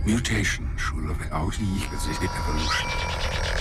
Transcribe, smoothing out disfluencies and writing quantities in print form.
Mutation 除了会熬一个这些 evolution。